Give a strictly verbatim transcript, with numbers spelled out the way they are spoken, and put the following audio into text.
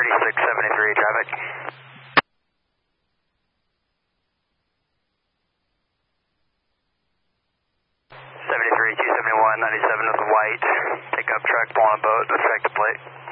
thirty-six seventy-three, traffic. seventy-three two seventy-one, ninety-seven with white, pickup truck pulling a boat, affect the plate.